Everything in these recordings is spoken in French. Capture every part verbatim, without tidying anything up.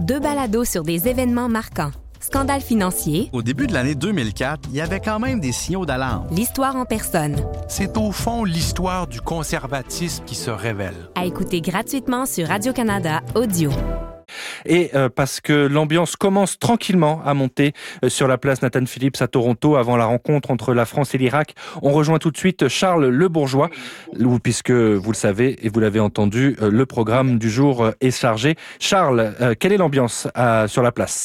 Deux balados sur des événements marquants. Scandale financier. Au début de l'année deux mille quatre, il y avait quand même des signaux d'alarme. L'histoire en personne. C'est au fond l'histoire du conservatisme qui se révèle. À écouter gratuitement sur Radio-Canada Audio. Et euh, parce que l'ambiance commence tranquillement à monter euh, sur la place Nathan Phillips à Toronto avant la rencontre entre la France et l'Irak, on rejoint tout de suite Charles Le Bourgeois, où, puisque vous le savez et vous l'avez entendu, euh, le programme du jour euh, est chargé. Charles, euh, quelle est l'ambiance euh, sur la place ?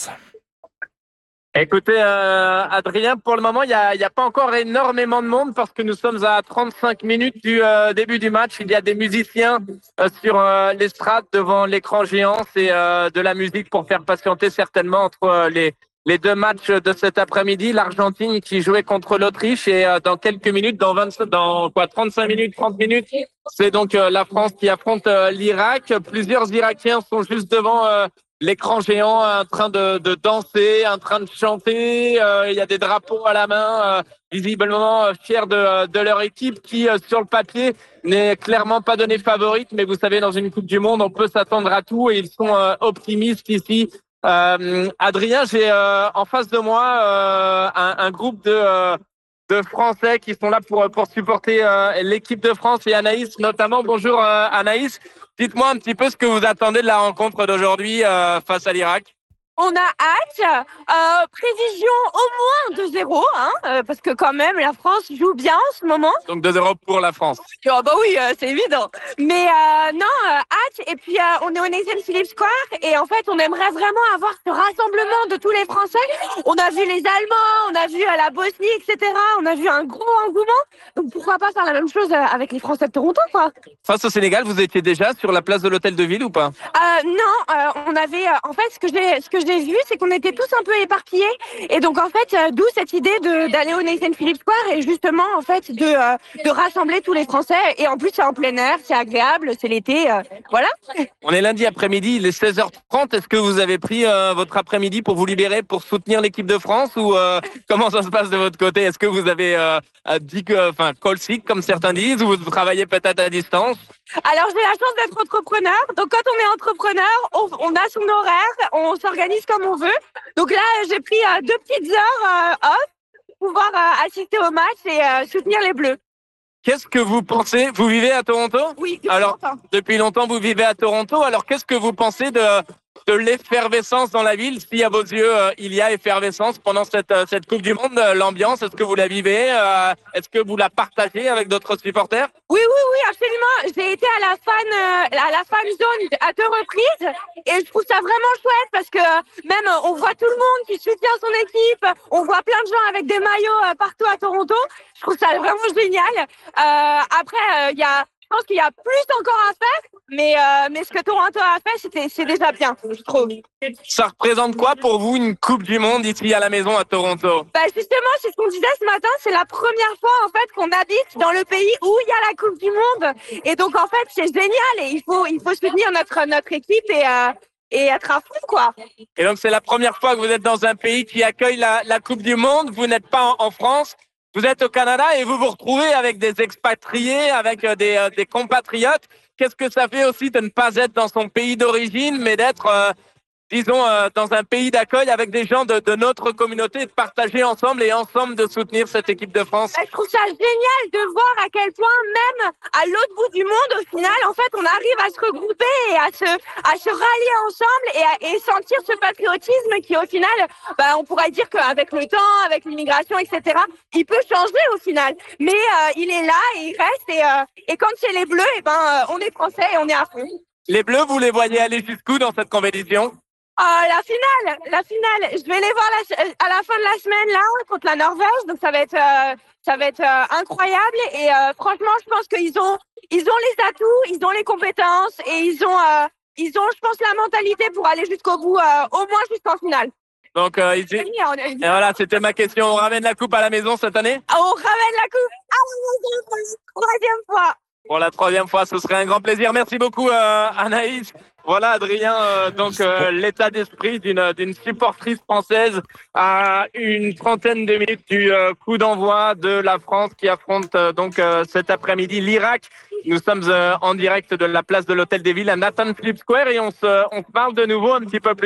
Écoutez, euh, Adrien, pour le moment, il n'y a, y a pas encore énormément de monde parce que nous sommes à trente-cinq minutes du euh, début du match. Il y a des musiciens euh, sur euh, l'estrade devant l'écran géant. C'est euh, de la musique pour faire patienter certainement entre euh, les, les deux matchs de cet après-midi. L'Argentine qui jouait contre l'Autriche et euh, dans quelques minutes, dans vingt, dans quoi, trente-cinq minutes, trente minutes, c'est donc euh, la France qui affronte euh, l'Irak. Plusieurs Irakiens sont juste devant euh, l'écran géant, en train de, de danser, en train de chanter. Euh, il y a des drapeaux à la main, euh, visiblement euh, fiers de, de leur équipe qui, euh, sur le papier, n'est clairement pas donnée favorite. Mais vous savez, dans une Coupe du Monde, on peut s'attendre à tout et ils sont euh, optimistes ici. Euh, Adrien, j'ai euh, en face de moi euh, un, un groupe de, euh, de Français qui sont là pour, pour supporter euh, l'équipe de France et Anaïs notamment. Bonjour euh, Anaïs. Dites-moi un petit peu ce que vous attendez de la rencontre d'aujourd'hui euh, face à l'Irak. On a hâte, euh, prévision au moins deux zéro, hein, euh, parce que quand même la France joue bien en ce moment. Donc deux zéro pour la France. Oh bah oui, euh, c'est évident. Mais euh, non, euh, hâte, et puis euh, on est au Nathan Phillips Square, et en fait on aimerait vraiment avoir ce rassemblement de tous les Français. On a vu les Allemands, on a vu euh, la Bosnie, et cetera. On a vu un gros engouement, donc pourquoi pas faire la même chose euh, avec les Français de Toronto, quoi. Face au Sénégal, vous étiez déjà sur la place de l'Hôtel de Ville ou pas? euh, Non, euh, on avait, euh, en fait ce que j'ai, ce que j'ai vu, c'est qu'on était tous un peu éparpillés, et donc en fait euh, d'où cette idée de d'aller au Nathan Phillips Square et justement en fait de euh, de rassembler tous les Français, et en plus c'est en plein air, c'est agréable, c'est l'été, euh, voilà. On est lundi après-midi, il est seize heures trente. Est-ce que vous avez pris euh, votre après-midi pour vous libérer, pour soutenir l'équipe de France, ou euh, comment ça se passe de votre côté? Est-ce que vous avez euh, dit que, enfin, call sick comme certains disent, ou vous travaillez peut-être à distance? Alors j'ai la chance d'être entrepreneur, donc quand on est entrepreneur, on, on a son horaire, on s'organise comme on veut. Donc là j'ai pris euh, deux petites heures euh, off pour pouvoir euh, assister au match et euh, soutenir les Bleus. Qu'est-ce que vous pensez? Vous vivez à Toronto? Oui, depuis alors, longtemps. Depuis longtemps, vous vivez à Toronto. Alors, qu'est-ce que vous pensez de, de l'effervescence dans la ville? Si à vos yeux, euh, il y a effervescence pendant cette, euh, cette Coupe du Monde, euh, l'ambiance, est-ce que vous la vivez? euh, Est-ce que vous la partagez avec d'autres supporters? Oui, oui, oui, absolument. J'ai été à la fan, euh, à la fan zone à deux reprises, et je trouve ça vraiment chouette parce que même euh, on voit tout le monde qui soutient son équipe, on voit plein de gens avec des maillots euh, partout à Toronto. Je trouve ça vraiment génial. Euh, après, il euh, y a, je pense qu'il y a plus encore à faire, mais euh, mais ce que Toronto a fait, c'était c'est déjà bien, je trouve. Ça représente quoi pour vous une Coupe du Monde ici à la maison à Toronto? Bah justement, c'est ce qu'on disait ce matin, c'est la première fois en fait qu'on habite dans le pays où il y a la Coupe du Monde, et donc en fait c'est génial, et il faut il faut soutenir notre notre équipe et euh, et être à fond, quoi. Et donc c'est la première fois que vous êtes dans un pays qui accueille la, la Coupe du Monde. Vous n'êtes pas en, en France, vous êtes au Canada et vous vous retrouvez avec des expatriés, avec des, euh, des compatriotes. Qu'est-ce que ça fait aussi de ne pas être dans son pays d'origine, mais d'être, euh, disons, euh, dans un pays d'accueil avec des gens de, de notre communauté, de partager ensemble et ensemble de soutenir cette équipe de France? Je trouve ça génial de voir à quel point, même à l'autre bout du monde, au final, en fait, on arrive à se regrouper et à se, à se rallier ensemble et, à, et sentir ce patriotisme qui, au final, bah, on pourrait dire qu'avec le temps, avec l'immigration, et cetera, il peut changer au final. Mais euh, il est là et il reste. Et, euh, et quand c'est les Bleus, et ben, euh, on est français et on est à fond. Les Bleus, vous les voyez aller jusqu'où dans cette compétition? Euh, la finale, la finale. Je vais les voir la, à la fin de la semaine là contre la Norvège, donc ça va être, euh, ça va être euh, incroyable. Et euh, franchement, je pense qu'ils ont, ils ont les atouts, ils ont les compétences et ils ont, euh, ils ont, je pense, la mentalité pour aller jusqu'au bout, euh, au moins jusqu'en finale. Donc, euh, ici, et voilà, c'était ma question. On ramène la coupe à la maison cette année? On ramène la coupe à la maison pour la troisième fois. Pour la troisième fois, ce serait un grand plaisir. Merci beaucoup, euh, Anaïs. Voilà, Adrien, euh, donc euh, l'état d'esprit d'une d'une supportrice française à une trentaine de minutes du euh, coup d'envoi de la France qui affronte euh, donc euh, cet après-midi l'Irak. Nous sommes euh, en direct de la place de l'Hôtel des Villes à Nathan Phillips Square et on se on se parle de nouveau un petit peu plus